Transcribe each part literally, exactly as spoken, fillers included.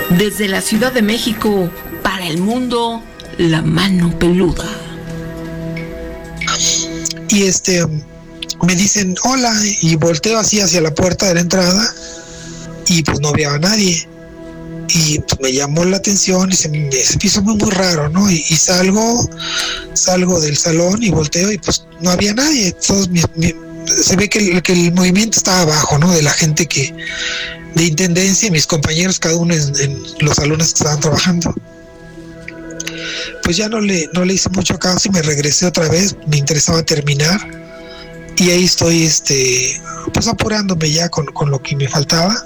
Desde la Ciudad de México, para el mundo, La Mano Peluda. Y este, me dicen hola, y volteo así hacia la puerta de la entrada, y pues no había a nadie. Y pues me llamó la atención y se me, se me hizo muy, muy raro, ¿no? Y, y salgo, salgo del salón y volteo y pues no había nadie. Todos mis, mi, se ve que el, que el movimiento estaba abajo, ¿no? De la gente que, de intendencia, mis compañeros, cada uno en, en los salones que estaban trabajando. Pues ya no le, no le hice mucho caso y me regresé otra vez, me interesaba terminar. Y ahí estoy, este, pues apurándome ya con, con lo que me faltaba.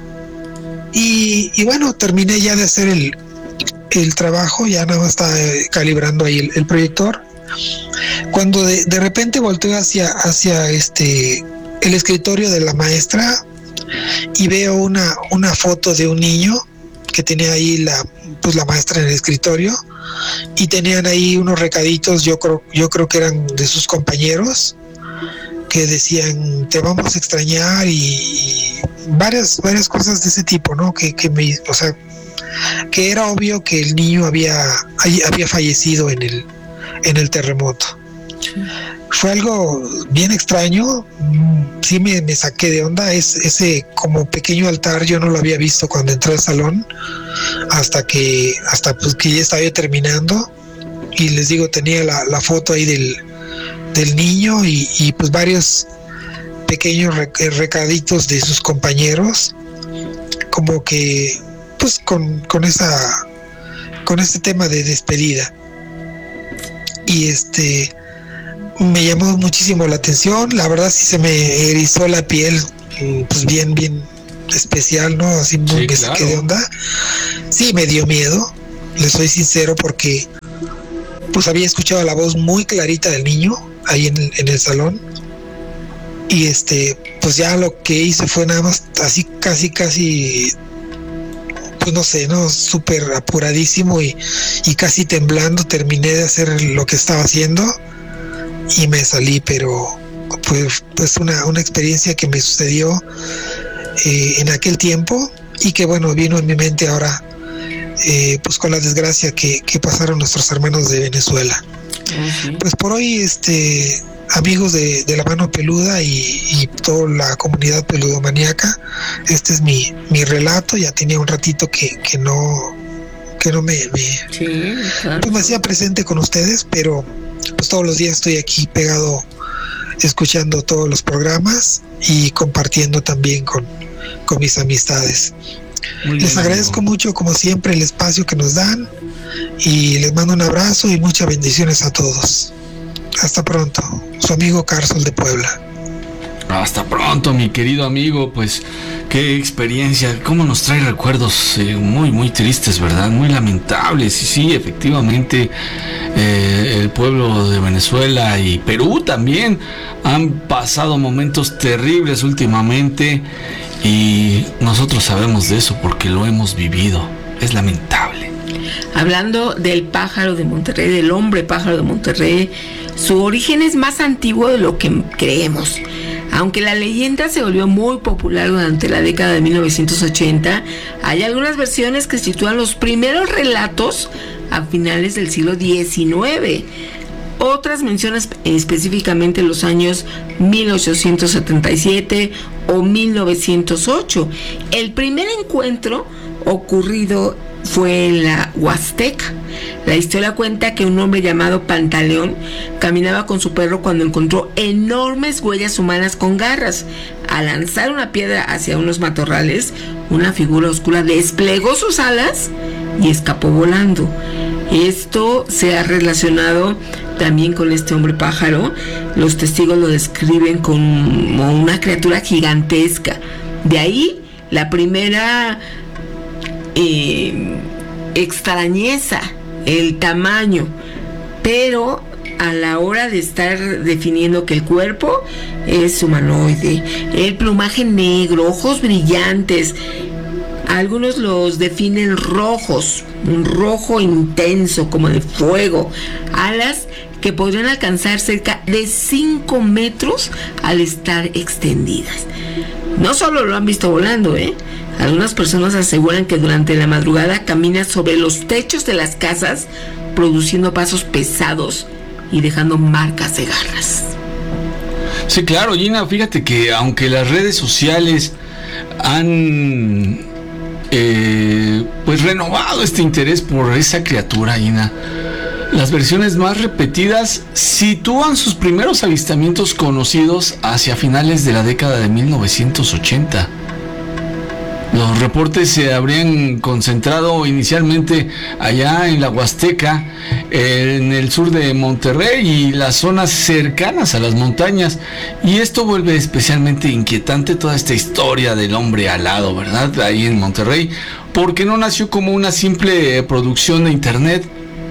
Y, y bueno, terminé ya de hacer el, el trabajo, ya nada más estaba calibrando ahí el, el proyector. Cuando de, de repente volteo hacia, hacia este, el escritorio de la maestra y veo una, una foto de un niño que tenía ahí la, pues la maestra en el escritorio, y tenían ahí unos recaditos, yo creo, yo creo que eran de sus compañeros, que decían te vamos a extrañar, y, y varias varias cosas de ese tipo, ¿no? Que, que me, o sea, que era obvio que el niño había había fallecido en el en el terremoto. Sí. Fue algo bien extraño, sí me, me saqué de onda. Es, ese como pequeño altar yo no lo había visto cuando entré al salón, hasta que hasta pues que ya estaba yo terminando, y les digo, tenía la, la foto ahí del del niño y, y pues varios pequeños recaditos de sus compañeros, como que pues con, con esa con este tema de despedida. Y este me llamó muchísimo la atención, la verdad sí se me erizó la piel, pues bien bien especial, ¿no? Así muy, sí, me saqué claro. de onda. Sí, me dio miedo, les soy sincero, porque pues había escuchado la voz muy clarita del niño ahí en el, en el salón, y este pues ya lo que hice fue nada más así casi casi pues no sé, no, súper apuradísimo y, y casi temblando terminé de hacer lo que estaba haciendo y me salí. Pero pues, pues una, una experiencia que me sucedió eh, en aquel tiempo, y que bueno, vino en mi mente ahora eh, pues con la desgracia que, que pasaron nuestros hermanos de Venezuela. Uh-huh. Pues por hoy, este amigos de, de La Mano Peluda y, y toda la comunidad peludomaníaca, este es mi, mi relato. Ya tenía un ratito que, que no que no me, me, sí, claro. pues me hacía presente con ustedes, pero pues todos los días estoy aquí pegado escuchando todos los programas y compartiendo también con, con mis amistades. Muy les bien, agradezco amigo. mucho, como siempre, el espacio que nos dan, y les mando un abrazo y muchas bendiciones a todos. Hasta pronto, su amigo Carsol de Puebla. Hasta pronto, mi querido amigo. Pues qué experiencia, cómo nos trae recuerdos eh, muy muy tristes, ¿verdad? Muy lamentables. Y sí, efectivamente, eh, el pueblo de Venezuela y Perú también han pasado momentos terribles últimamente, y nosotros sabemos de eso porque lo hemos vivido. Es lamentable. Hablando del pájaro de Monterrey, del hombre pájaro de Monterrey, su origen es más antiguo de lo que creemos. Aunque la leyenda se volvió muy popular durante la década de mil novecientos ochenta, hay algunas versiones que sitúan los primeros relatos a finales del siglo diecinueve. Otras mencionan específicamente los años mil ochocientos setenta y siete o mil novecientos ocho. El primer encuentro ocurrido fue en la Huasteca. La historia cuenta que un hombre llamado Pantaleón caminaba con su perro cuando encontró enormes huellas humanas con garras. Al lanzar una piedra hacia unos matorrales, una figura oscura desplegó sus alas y escapó volando. Esto se ha relacionado también con este hombre pájaro. Los testigos lo describen como una criatura gigantesca. De ahí la primera eh, extrañeza, el tamaño, pero a la hora de estar definiendo que el cuerpo es humanoide, el plumaje negro, ojos brillantes, algunos los definen rojos, un rojo intenso como de fuego, alas que podrían alcanzar cerca de cinco metros al estar extendidas. No solo lo han visto volando, ¿eh? Algunas personas aseguran que durante la madrugada camina sobre los techos de las casas, produciendo pasos pesados y dejando marcas de garras. Sí, claro, Gina, fíjate que aunque las redes sociales han eh, pues renovado este interés por esa criatura, Gina, las versiones más repetidas sitúan sus primeros avistamientos conocidos hacia finales de la década de mil novecientos ochenta. Los reportes se habrían concentrado inicialmente allá en la Huasteca, en el sur de Monterrey y las zonas cercanas a las montañas. Y esto vuelve especialmente inquietante toda esta historia del hombre alado, ¿verdad? Ahí en Monterrey, porque no nació como una simple producción de internet.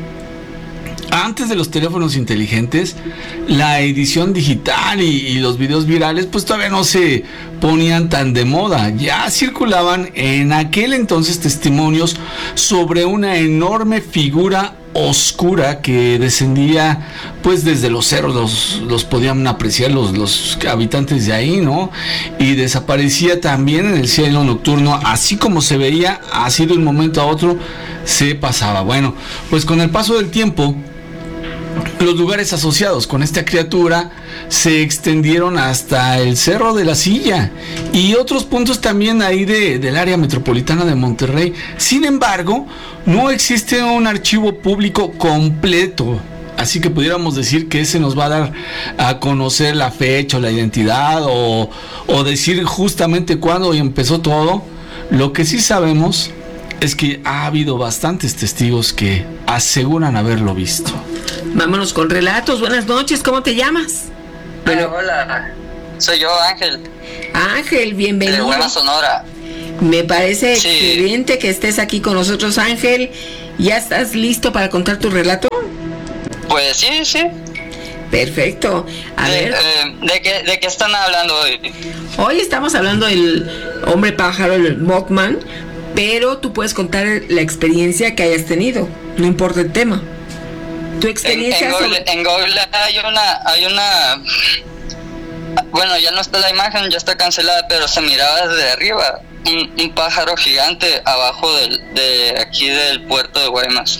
Antes de los teléfonos inteligentes, la edición digital y, y los videos virales pues todavía no se ponían tan de moda. Ya circulaban en aquel entonces testimonios sobre una enorme figura oscura que descendía pues desde los cerros, los, los podían apreciar los, los habitantes de ahí, ¿no? Y desaparecía también en el cielo nocturno, así como se veía, así de un momento a otro se pasaba. Bueno, pues con el paso del tiempo, los lugares asociados con esta criatura se extendieron hasta el Cerro de la Silla y otros puntos también ahí de, del área metropolitana de Monterrey. Sin embargo, no existe un archivo público completo, así que pudiéramos decir que ese nos va a dar a conocer la fecha o la identidad o, o decir justamente cuándo empezó todo. Lo que sí sabemos es que ha habido bastantes testigos que aseguran haberlo visto. Vámonos con relatos. Buenas noches, ¿cómo te llamas? Bueno, ah, hola, soy yo, Ángel. Ángel, bienvenido. De Guaymas, Sonora. Me parece sí. excelente que estés aquí con nosotros, Ángel. ¿Ya estás listo para contar tu relato? Pues sí, sí. Perfecto. A de, ver. Eh, ¿de, qué, ¿De qué están hablando hoy? Hoy estamos hablando del hombre pájaro, el Mothman, pero tú puedes contar la experiencia que hayas tenido, no importa el tema. Tu experiencia. En, en, Google, en Google hay una, hay una, bueno, ya no está la imagen, ya está cancelada, pero se miraba desde arriba un, un pájaro gigante abajo del, de aquí del puerto de Guaymas.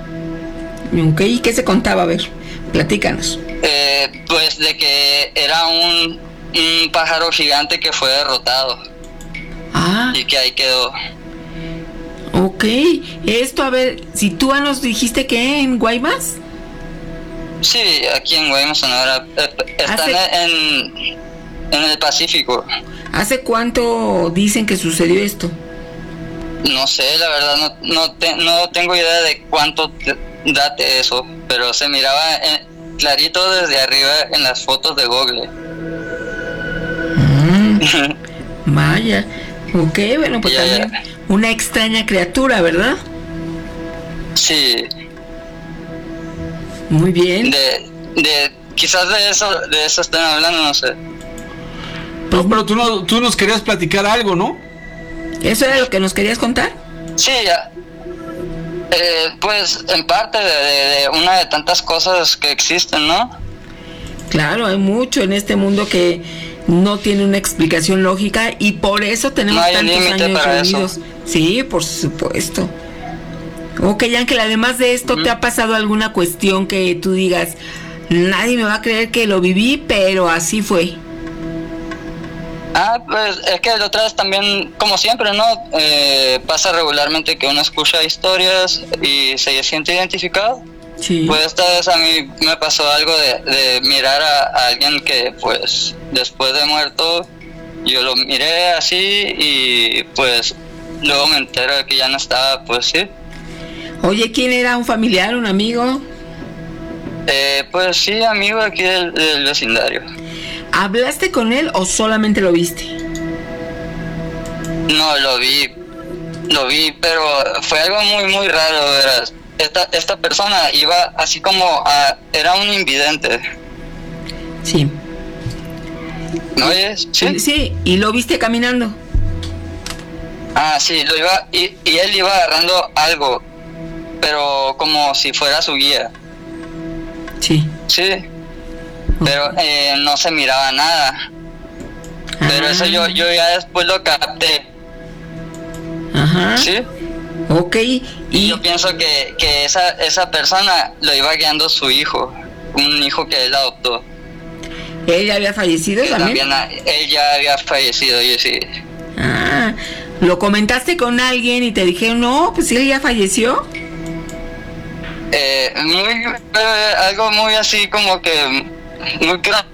Ok, ¿y qué se contaba? A ver, platícanos. Eh, pues de que era un, un pájaro gigante que fue derrotado. Ah. Y que ahí quedó. Ok, esto, a ver, si tú nos dijiste que en Guaymas. Sí, aquí en Guaymas, Sonora. Están ¿Hace... en, en el Pacífico. ¿Hace cuánto dicen que sucedió esto? No sé, la verdad, no, no, te, no tengo idea de cuánto te, date eso, pero se miraba en, clarito desde arriba en las fotos de Google. Mm, vaya, ok, bueno, pues yeah. también una extraña criatura, ¿verdad? Sí. Muy bien. De, de, quizás de eso, de eso están hablando, no sé. Pues, pero tú, no, tú nos querías platicar algo, ¿no? ¿Eso era lo que nos querías contar? Sí, ya. Eh, pues en parte de, de, de una de tantas cosas que existen, ¿no? Claro, hay mucho en este mundo que no tiene una explicación lógica y por eso tenemos no hay tantos años reunidos. Eso. Sí, por supuesto. Ok, Ángel, además de esto, ¿Mm? ¿te ha pasado alguna cuestión que tú digas, nadie me va a creer que lo viví, pero así fue? Ah, pues es que la otra vez también, como siempre, ¿no? Eh, pasa regularmente que uno escucha historias y se siente identificado. Sí. Pues esta vez a mí me pasó algo de, de mirar a, a alguien que, pues, después de muerto, yo lo miré así y, pues, luego me entero de que ya no estaba, pues sí. Oye, ¿quién era? ¿Un familiar, un amigo? Eh, pues sí, amigo aquí del, del vecindario. ¿Hablaste con él o solamente lo viste? No, lo vi, lo vi, pero fue algo muy, muy raro, verás. Esta, esta persona iba así como a, era un invidente. Sí. ¿No oyes? Sí. Sí, ¿y lo viste caminando? Ah, sí, lo iba, y, y él iba agarrando algo, pero como si fuera su guía. Sí. Sí. Pero eh, no se miraba nada. Pero ah. eso yo, yo ya después lo capté. Ajá. ¿Sí? Ok. Y Y yo pienso que, que esa, esa persona lo iba guiando su hijo, un hijo que él adoptó. él ya había fallecido Que también. también a- él ya había fallecido, y sí. Ah, ¿lo comentaste con alguien y te dijeron, no, pues él ya falleció? Eh, muy, eh, algo muy así como que muy cra-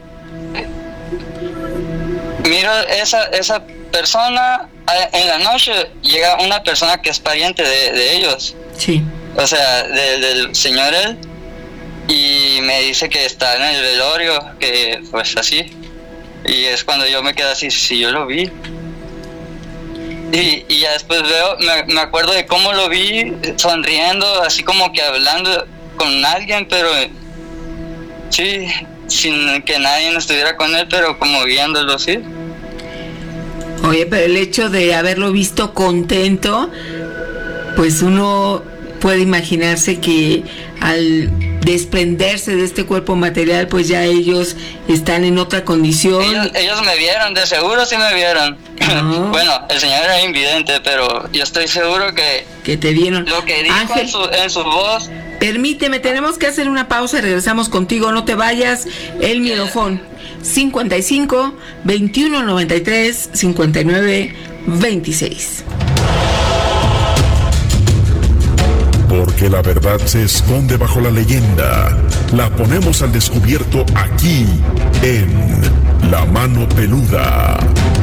miro esa esa persona a- en la noche llega una persona que es pariente de, de ellos, Sí. o sea, de- del señor él, y me dice que está en el velorio, que pues así, y es cuando yo me quedo así, si yo lo vi. Y, y ya después veo, me, me acuerdo de cómo lo vi sonriendo, así como que hablando con alguien, pero sí, sin que nadie estuviera con él, pero como viéndolo, sí. Oye, pero el hecho de haberlo visto contento, pues uno puede imaginarse que al desprenderse de este cuerpo material, pues ya ellos están en otra condición. Ellos, ellos me vieron, de seguro sí me vieron. No. Bueno, el señor era invidente, pero yo estoy seguro que Que te vieron. lo que dijo Ángel, en su, en su voz, permíteme, tenemos que hacer una pausa y regresamos contigo, no te vayas. El Miedofón, cincuenta y cinco, veintiuno noventa y tres, cincuenta y nueve, veintiséis. Porque la verdad se esconde bajo la leyenda. La ponemos al descubierto aquí, en La Mano Peluda.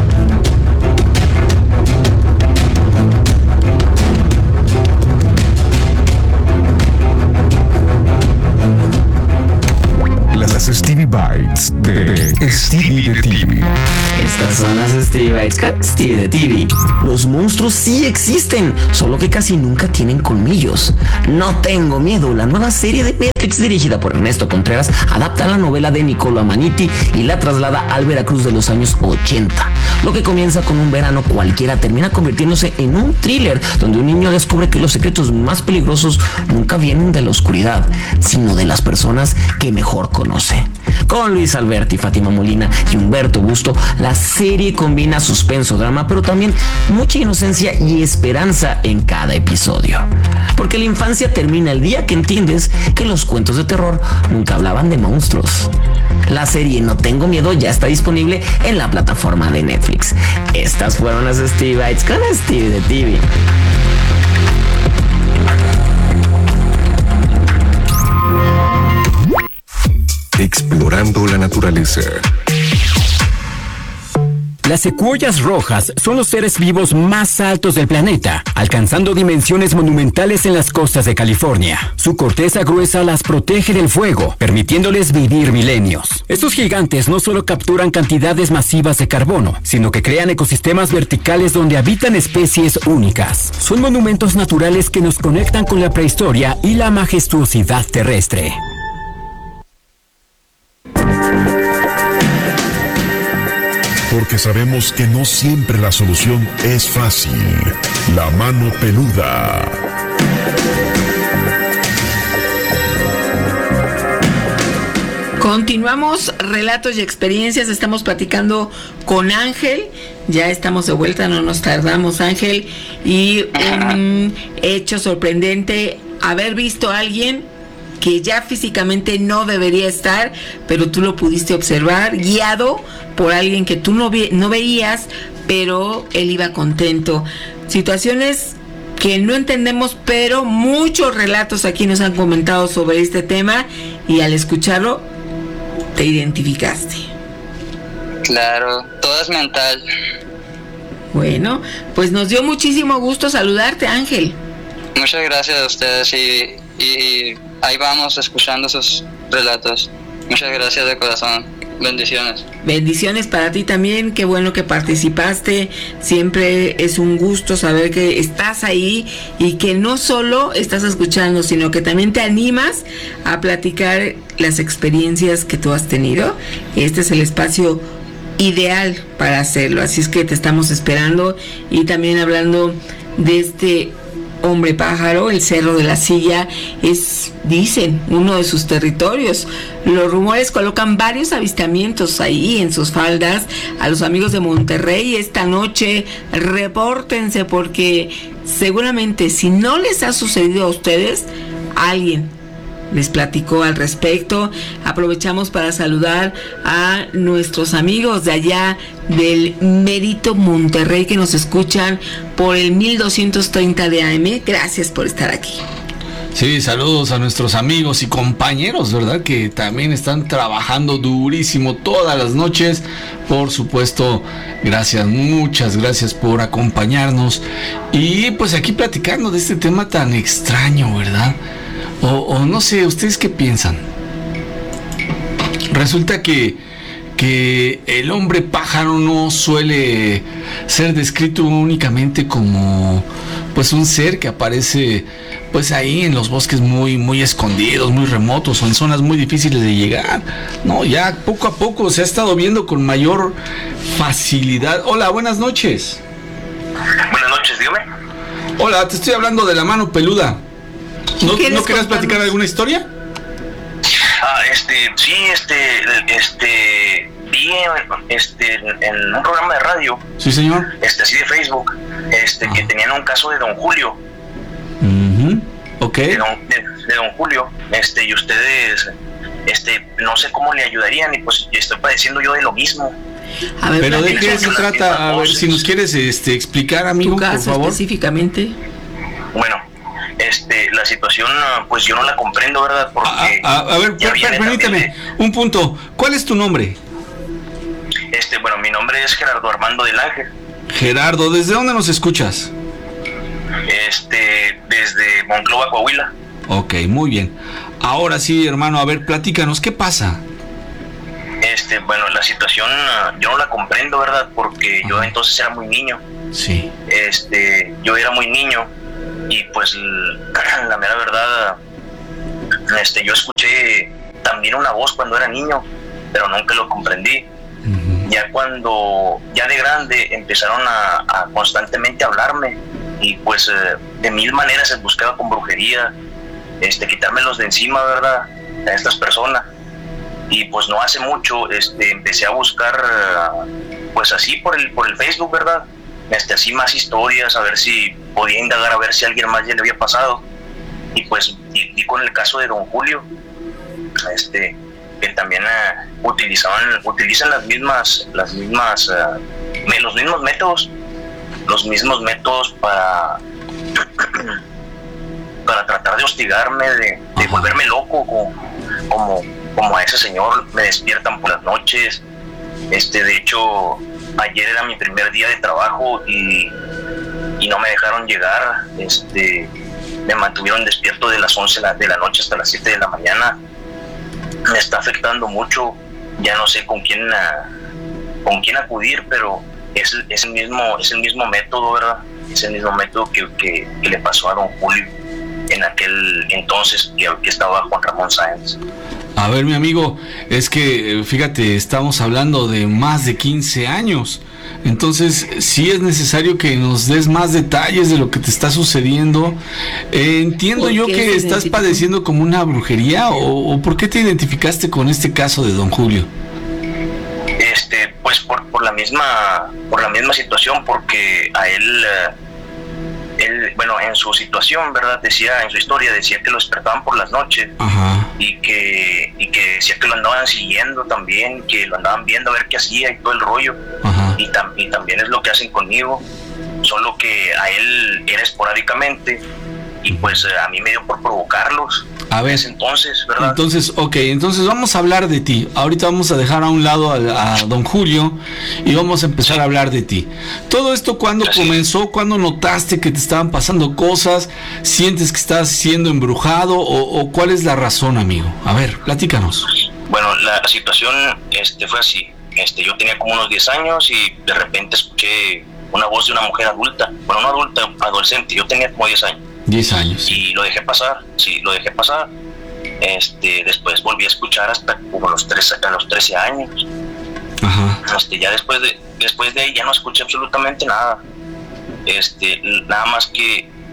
Las Stevie Bites de Stevie de T V. Estas son las Stevie Bites con Stevie de T V. Los monstruos sí existen, solo que casi nunca tienen colmillos. No tengo miedo, la nueva serie de Netflix dirigida por Ernesto Contreras adapta la novela de Niccolo Amaniti y la traslada al Veracruz de los años ochenta. Lo que comienza con un verano cualquiera termina convirtiéndose en un thriller donde un niño descubre que los secretos más peligrosos nunca vienen de la oscuridad, sino de las personas que mejor conoce. Con Luis Alberti, Fátima Molina y Humberto Busto, la serie combina suspenso, drama, pero también mucha inocencia y esperanza en cada episodio. Porque la infancia termina el día que entiendes que los cuentos de terror nunca hablaban de monstruos. La serie No Tengo Miedo ya está disponible en la plataforma de Netflix. Estas fueron las Stevie Bites con Stevie de T V. Explorando la naturaleza. Las secuoyas rojas son los seres vivos más altos del planeta, alcanzando dimensiones monumentales en las costas de California. Su corteza gruesa las protege del fuego, permitiéndoles vivir milenios. Estos gigantes no solo capturan cantidades masivas de carbono, sino que crean ecosistemas verticales donde habitan especies únicas. Son monumentos naturales que nos conectan con la prehistoria y la majestuosidad terrestre. Porque sabemos que no siempre la solución es fácil. La Mano Peluda. Continuamos relatos y experiencias, estamos platicando con Ángel, ya estamos de vuelta, no nos tardamos, Ángel, y un hecho sorprendente, haber visto a alguien que ya físicamente no debería estar, pero tú lo pudiste observar, guiado por alguien que tú no, ve, no veías, pero él iba contento. Situaciones que no entendemos, pero muchos relatos aquí nos han comentado sobre este tema y al escucharlo te identificaste. claro, todo es mental. Bueno, pues nos dio muchísimo gusto saludarte, Ángel. Muchas gracias a ustedes y, y ahí vamos escuchando sus relatos. Muchas gracias de corazón. Bendiciones. Bendiciones para ti también, qué bueno que participaste, siempre es un gusto saber que estás ahí y que no solo estás escuchando, sino que también te animas a platicar las experiencias que tú has tenido. Este es el espacio ideal para hacerlo, así es que te estamos esperando. Y también hablando de este hombre pájaro, el Cerro de la Silla es, dicen, uno de sus territorios. Los rumores colocan varios avistamientos ahí en sus faldas. A los amigos de Monterrey esta noche, repórtense, porque seguramente si no les ha sucedido a ustedes, alguien les platicó al respecto. Aprovechamos para saludar a nuestros amigos de allá del Mérito Monterrey que nos escuchan por el mil doscientos treinta de A M. Gracias por estar aquí. Sí, saludos a nuestros amigos y compañeros, ¿verdad? Que también están trabajando durísimo todas las noches. Por supuesto, gracias, muchas gracias por acompañarnos. Y pues aquí platicando de este tema tan extraño, ¿verdad? O, o no sé, ¿ustedes qué piensan? Resulta que, que el hombre pájaro no suele ser descrito únicamente como pues un ser que aparece pues ahí en los bosques muy, muy escondidos, muy remotos o en zonas muy difíciles de llegar. No, ya poco a poco se ha estado viendo con mayor facilidad. Hola, buenas noches. Buenas noches, dígame. Hola, te estoy hablando de la mano peluda. ¿No, ¿no querías platicar alguna historia? Ah, este, sí, este, este, vi este, en un programa de radio. Sí, señor. Este, así de Facebook, este, ah. que tenían un caso de Don Julio. Uh-huh. Ok. De don, de, de Don Julio, este, y ustedes, este, no sé cómo le ayudarían, y pues estoy padeciendo yo de lo mismo. A ver, pero ¿de qué se trata? A ver, si nos quieres este, explicar, amigo, tu caso, por favor. Específicamente. Bueno, este, la situación, pues yo no la comprendo, ¿verdad? Porque a, a, a ver, per, per, permíteme, de, un punto. ¿Cuál es tu nombre? Este, bueno, mi nombre es Gerardo Armando del Ángel. Gerardo, ¿desde dónde nos escuchas? Este, desde Monclova, Coahuila. Ok, muy bien. Ahora sí, hermano, a ver, platícanos, ¿qué pasa? Este, bueno, la situación yo no la comprendo, ¿verdad? Porque uh-huh. yo entonces era muy niño. Sí. Este, yo era muy niño y pues la mera verdad, este, yo escuché también una voz cuando era niño, pero nunca lo comprendí. Uh-huh. Ya cuando, ya de grande, empezaron a, a constantemente hablarme y pues eh, de mil maneras se buscaba con brujería, este, quitármelos de encima, ¿verdad? A estas personas. Y pues no hace mucho este, empecé a buscar pues así por el, por el Facebook, ¿verdad? Este, así más historias, a ver si podía indagar, a ver si a alguien más ya le había pasado. Y pues di, di con el caso de Don Julio, este, que también uh, utilizaban, utilizan las mismas, las mismas, uh, me, los mismos métodos, los mismos métodos para, para tratar de hostigarme, de, de volverme loco, como, como, como a ese señor. Me despiertan por las noches. Este, de hecho, ayer era mi primer día de trabajo y, y no me dejaron llegar. Este, me mantuvieron despierto de las once de la noche hasta las siete de la mañana. Me está afectando mucho. Ya no sé con quién, con quién acudir, pero es, es, el mismo, es el mismo método, ¿verdad? Es el mismo método que, que, que le pasó a Don Julio en aquel entonces que, que estaba Juan Ramón Sáenz. A ver, mi amigo, es que, fíjate, estamos hablando de más de quince años. Entonces, sí es necesario que nos des más detalles de lo que te está sucediendo. Eh, entiendo yo que estás padeciendo como una brujería, o, o ¿por qué te identificaste con este caso de Don Julio? Este, pues por, por la misma, por la misma situación, porque a él... Uh, Él, bueno, en su situación, ¿verdad? Decía, en su historia, decía que lo despertaban por las noches. Ajá. y que y que decía que lo andaban siguiendo también, que lo andaban viendo a ver qué hacía y todo el rollo. Ajá. Y, tam, y también es lo que hacen conmigo, solo que a él era esporádicamente y pues a mí me dio por provocarlos. A ver, entonces, ¿verdad? Entonces, ok, entonces vamos a hablar de ti. Ahorita vamos a dejar a un lado a, a Don Julio y vamos a empezar a hablar de ti. Todo esto, ¿cuándo sí. comenzó? ¿Cuándo notaste que te estaban pasando cosas? ¿Sientes que estás siendo embrujado? ¿O, o cuál es la razón, amigo? A ver, platícanos. Bueno, la situación este, fue así. Este, yo tenía como unos diez años y de repente escuché una voz de una mujer adulta. Bueno, no adulta, adolescente. Yo tenía como diez años. diez años. Sí. Y lo dejé pasar, sí, lo dejé pasar. Este, después volví a escuchar hasta como los trece, a los trece años. Ajá. Este, ya después de, después de ahí ya no escuché absolutamente nada. Este, nada más que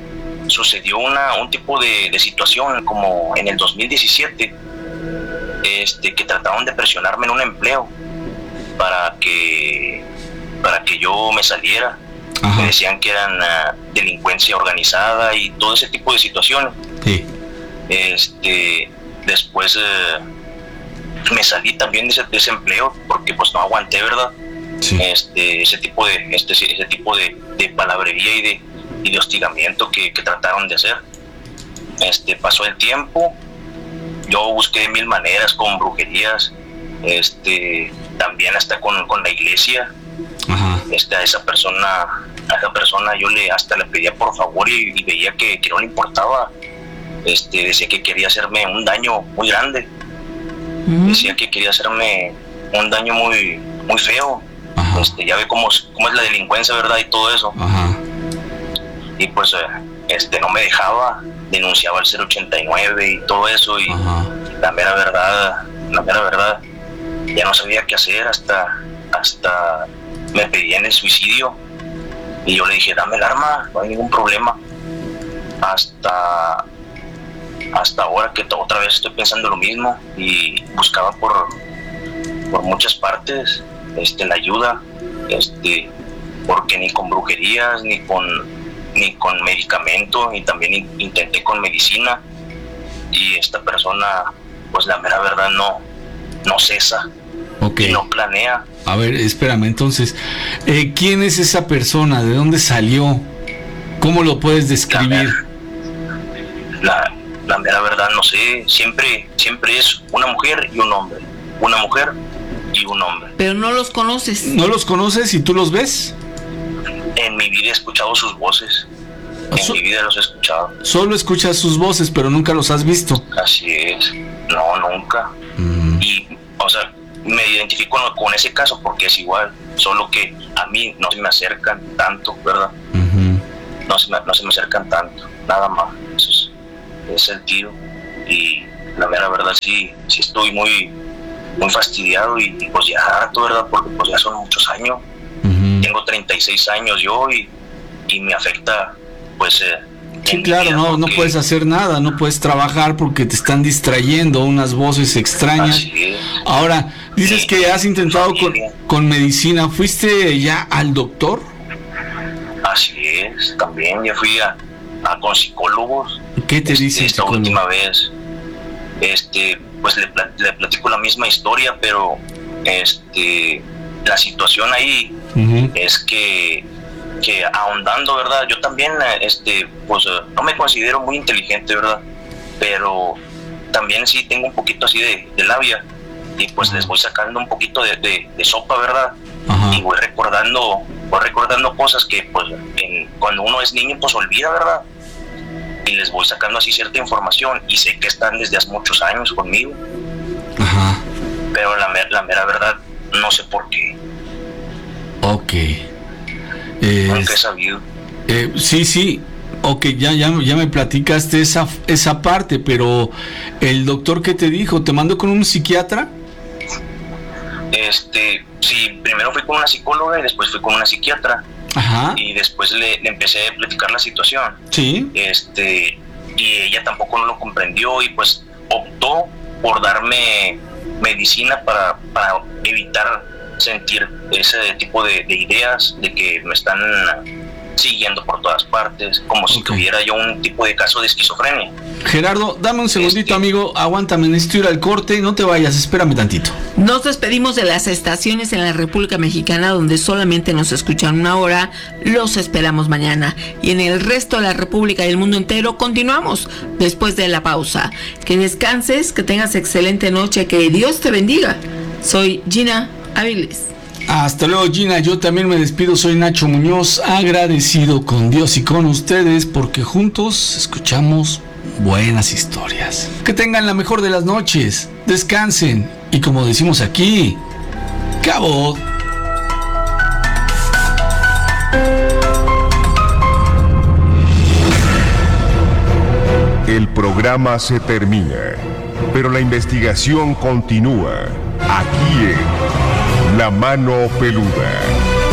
sucedió una, un tipo de, de situación como en el dos mil diecisiete, este, que trataron de presionarme en un empleo para que, para que yo me saliera. Ajá. Me decían que eran uh, delincuencia organizada y todo ese tipo de situaciones. Sí. Este, después uh, me salí también de ese, de ese empleo porque pues no aguanté, ¿verdad? Sí. Este, ese tipo de, este, ese tipo de, de palabrería y de, y de hostigamiento que, que trataron de hacer. Este, pasó el tiempo, yo busqué mil maneras con brujerías, este, también hasta con, con la iglesia. Ajá. Este, a esa persona, a esa persona yo le hasta le pedía por favor y, y veía que, que no le importaba. Este, decía que quería hacerme un daño muy grande. Mm. Decía que quería hacerme un daño muy, muy feo. Ajá. Este, ya ve cómo, cómo es la delincuencia, ¿verdad? Y todo eso. Ajá. Y pues este, no me dejaba, denunciaba al cero ochenta y nueve y todo eso. Y Ajá. la mera verdad, la mera verdad, ya no sabía qué hacer, hasta, hasta me pedían el suicidio. Y yo le dije, dame el arma, no hay ningún problema. Hasta, hasta ahora que otra vez estoy pensando lo mismo y buscaba por, por muchas partes este, la ayuda, este, porque ni con brujerías, ni con, ni con medicamento, y también in, intenté con medicina, y esta persona, pues la mera verdad no, no cesa. Okay. Y no planea. A ver, espérame, entonces, eh, ¿quién es esa persona? ¿De dónde salió? ¿Cómo lo puedes describir? La, la, la mera verdad no sé, siempre, siempre es una mujer y un hombre, una mujer y un hombre. Pero no los conoces. ¿No los conoces y tú los ves? En mi vida he escuchado sus voces. En so- mi vida los he escuchado. Solo escuchas sus voces, pero nunca los has visto. Así es. No, nunca. Mm. Y, o sea, me identifico con ese caso porque es igual, solo que a mí no se me acercan tanto, ¿verdad? Uh-huh. No se me, no se me acercan tanto, nada más. Eso es, es el tiro. Y la mera verdad sí, sí estoy muy, muy fastidiado y, y pues ya harto, ¿verdad? Porque pues ya son muchos años. Uh-huh. Tengo treinta y seis años yo y, y me afecta, pues... Eh, Sí, claro, no, porque... no puedes hacer nada, no puedes trabajar porque te están distrayendo unas voces extrañas. Ahora, dices sí, que has intentado con, con medicina, ¿fuiste ya al doctor? Así es, también ya fui a, a con psicólogos. ¿Qué te este, dicen? Esta psicólogo? última vez, este, pues le, le platico la misma historia, pero este, la situación ahí uh-huh. es que que ahondando, ¿verdad? Yo también, este, pues, no me considero muy inteligente, ¿verdad? Pero también sí tengo un poquito así de, de labia y pues uh-huh. les voy sacando un poquito de, de, de sopa, ¿verdad? Uh-huh. Y voy recordando, voy recordando cosas que, pues, en, cuando uno es niño, pues olvida, ¿verdad? Y les voy sacando así cierta información y sé que están desde hace muchos años conmigo. Ajá. Uh-huh. Pero la, la mera verdad, no sé por qué. Ok. Eh, Nunca he sabido. Eh, sí, sí, ok, ya, ya, ya me platicaste esa, esa parte, pero el doctor, ¿qué te dijo? ¿Te mandó con un psiquiatra? Este, sí, primero fui con una psicóloga y después fui con una psiquiatra. Ajá. Y después le, le empecé a platicar la situación. Sí. Este, y ella tampoco no lo comprendió y pues optó por darme medicina para, para evitar sentir ese tipo de, de ideas de que me están siguiendo por todas partes, como okay. si tuviera yo un tipo de caso de esquizofrenia. Gerardo, dame un segundito, este... amigo, aguántame, necesito ir al corte, no te vayas, espérame tantito. Nos despedimos de las estaciones en la República Mexicana donde solamente nos escuchan una hora, los esperamos mañana. Y en el resto de la República y el mundo entero continuamos después de la pausa. Que descanses, que tengas excelente noche, que Dios te bendiga. Soy Gina Áviles. Hasta luego, Gina. Yo también me despido. Soy Nacho Muñoz, agradecido con Dios y con ustedes porque juntos escuchamos buenas historias. Que tengan la mejor de las noches. Descansen. Y como decimos aquí, ¡cabo! El programa se termina, pero la investigación continúa aquí en La Mano Peluda.